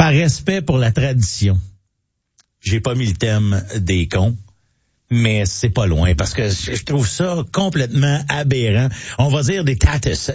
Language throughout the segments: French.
par respect pour la tradition, j'ai pas mis le thème des cons. Mais c'est pas loin, parce que je trouve ça complètement aberrant. On va dire des tatas.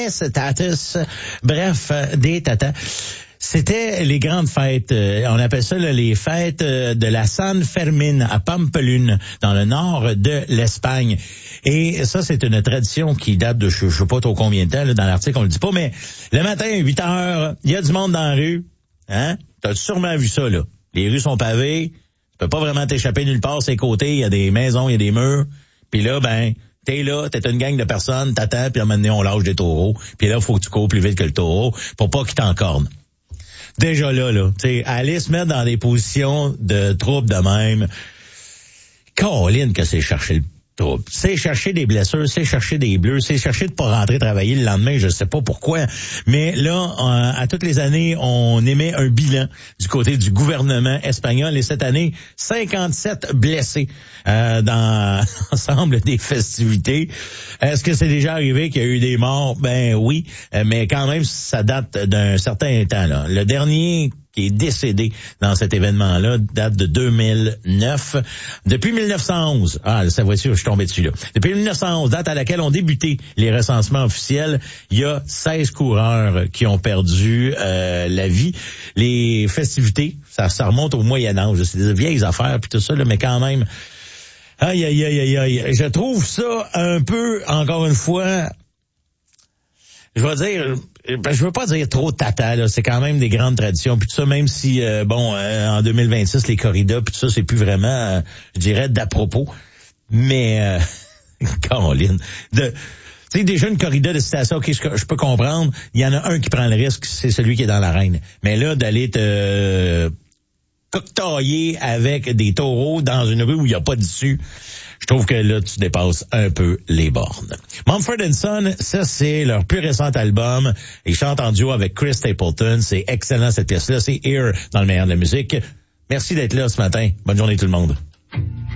Bref, des tatas. C'était les grandes fêtes, on appelle ça là, les fêtes de la San Fermín à Pampelune, dans le nord de l'Espagne. Et ça, c'est une tradition qui date de je sais pas trop combien de temps, là, dans l'article on le dit pas, mais le matin, 8 heures, il y a du monde dans la rue. Hein? T'as sûrement vu ça, là. Les rues sont pavées. Tu peux pas vraiment t'échapper nulle part, ces côtés, il y a des maisons, il y a des murs. Puis là, ben, t'es une gang de personnes, t'attends, puis à un moment donné, on lâche des taureaux. Puis là, il faut que tu cours plus vite que le taureau pour pas qu'il t'encorne. Déjà là, tu sais, aller se mettre dans des positions de trouble de même, Caroline que c'est chercher le trouble. C'est chercher des blessures, c'est chercher des bleus, c'est chercher de pas rentrer travailler le lendemain, je sais pas pourquoi. Mais là, à toutes les années, on émet un bilan du côté du gouvernement espagnol. Et cette année, 57 blessés dans l'ensemble des festivités. Est-ce que c'est déjà arrivé qu'il y a eu des morts? Ben oui, mais quand même, ça date d'un certain temps, là. Le dernier qui est décédé dans cet événement-là date de 2009. Depuis 1911, sa voiture, je suis tombé dessus là. Depuis 1911, date à laquelle ont débuté les recensements officiels, il y a 16 coureurs qui ont perdu la vie. Les festivités, ça remonte au Moyen-Âge. C'est des vieilles affaires puis tout ça, là, mais quand même. Aïe. Je trouve ça un peu, encore une fois, je veux pas dire trop tata, là. C'est quand même des grandes traditions. Puis tout ça, même si, en 2026, les corridas, puis tout ça, c'est plus vraiment, je dirais, d'à propos. Mais, Caroline, tu sais, déjà une corrida de citation, ok, je peux comprendre. Il y en a un qui prend le risque, c'est celui qui est dans l'arène. Mais là, d'aller te cocktailler avec des taureaux dans une rue où il n'y a pas d'issue, je trouve que là, tu dépasses un peu les bornes. Mumford & Son, ça, c'est leur plus récent album. Ils chantent en duo avec Chris Stapleton. C'est excellent, cette pièce-là. C'est Here dans le meilleur de la musique. Merci d'être là ce matin. Bonne journée tout le monde.